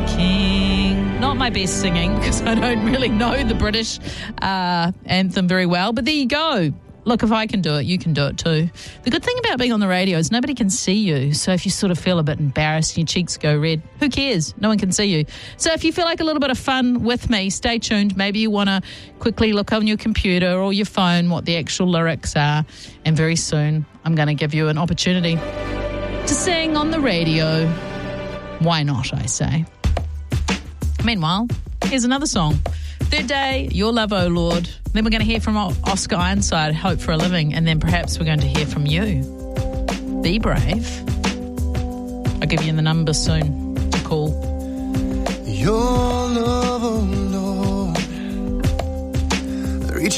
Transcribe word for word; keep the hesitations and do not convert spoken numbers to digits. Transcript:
King. Not my best singing because I don't really know the British uh, anthem very well, but there you go. Look, if I can do it, you can do it too. The good thing about being on the radio is nobody can see you. So if you sort of feel a bit embarrassed and your cheeks go red, who cares? No one can see you. So if you feel like a little bit of fun with me, stay tuned. Maybe you want to quickly look on your computer or your phone what the actual lyrics are. And very soon, I'm going to give you an opportunity to sing on the radio. Why not, I say. Meanwhile, here's another song. Third Day, Your Love, O Lord. Then we're going to hear from Oscar Ironside, Hope for a Living, and then perhaps we're going to hear from you. Be brave. I'll give you the number soon to call. Your love.